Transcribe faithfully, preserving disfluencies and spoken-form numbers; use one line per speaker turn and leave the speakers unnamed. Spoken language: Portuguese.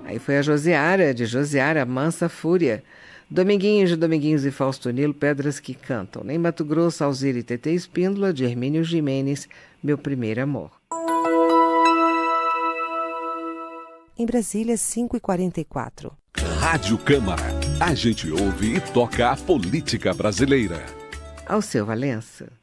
Aí foi a Josiara, de Josiara, Mansa Fúria. Dominguinhos de Dominguinhos e Fausto Nilo, Pedras que Cantam. Em Mato Grosso, Alzira e Tetê Espíndola, de Hermínio Gimenez, Meu Primeiro Amor.
Em Brasília, cinco e quarenta e quatro.
Rádio Câmara. A gente ouve e toca a política brasileira.
Alceu Valença.